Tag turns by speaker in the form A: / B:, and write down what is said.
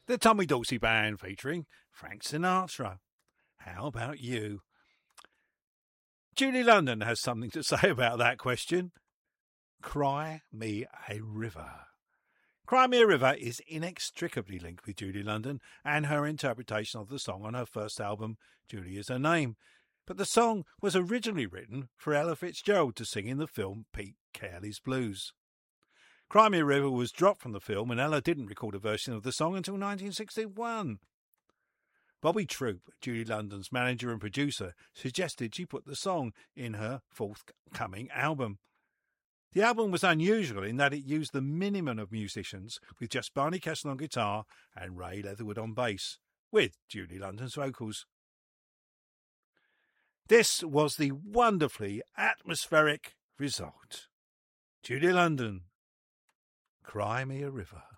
A: The Tommy Dorsey Band featuring Frank Sinatra. How about you? Julie London has something to say about that question. Cry Me a River. Cry Me a River is inextricably linked with Julie London and her interpretation of the song on her first album, Julie Is Her Name. But the song was originally written for Ella Fitzgerald to sing in the film Pete Carey's Blues. Cry Me a River was dropped from the film and Ella didn't record a version of the song until 1961. Bobby Troop, Julie London's manager and producer, suggested she put the song in her forthcoming album. The album was unusual in that it used the minimum of musicians, with just Barney Kessel on guitar and Ray Leatherwood on bass, with Julie London's vocals. This was the wonderfully atmospheric result. Julie London, Cry Me a River.